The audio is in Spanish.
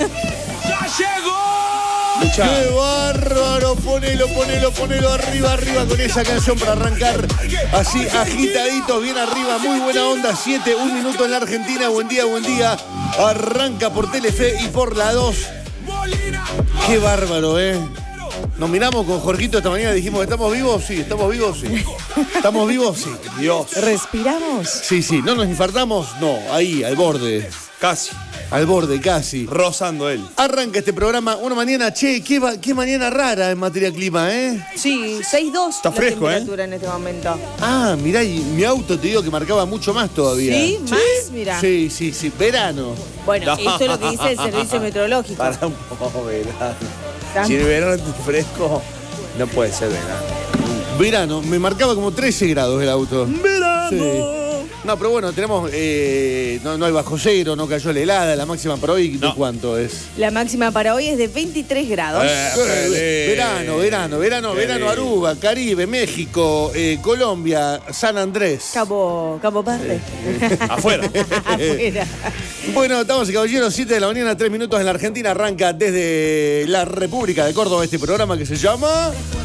¡Ya llegó! ¡Qué bárbaro! Ponelo arriba con esa canción para arrancar así, agitaditos, bien arriba, muy buena onda. 7, 1 minuto en la Argentina. Buen día. Arranca por Telefe y por la 2. ¡Qué bárbaro, Nos miramos con Jorgito esta mañana y dijimos, ¿estamos vivos? Sí. ¿Estamos vivos? Sí. ¿Estamos vivos? Sí. Dios. ¿Respiramos? Sí. ¿No nos infartamos? No, ahí, al borde. Casi. Al borde, casi. Rozando él. Arranca este programa una mañana, qué mañana rara en materia clima, Sí, 6.2 Está la fresco, temperatura en este momento. Ah, mirá, y mi auto te digo que marcaba mucho más todavía. ¿Sí? ¿Más? Mirá. Sí, verano. Bueno, No. esto es lo que dice el servicio meteorológico. Para un poco verano. Si el verano es fresco, no puede ser verano. Verano, me marcaba como 13 grados el auto. ¡Verano! Sí. No, pero bueno, tenemos, no hay bajo cero, no cayó la helada, la máxima para hoy, ¿de No. cuánto es? La máxima para hoy es de 23 grados. Verano, Aruba, Caribe, México, Colombia, San Andrés. Cabo Verde. Afuera. Afuera. Bueno, estamos y caballeros, 7 de la mañana, 3 minutos en la Argentina. Arranca desde la República de Córdoba este programa que se llama...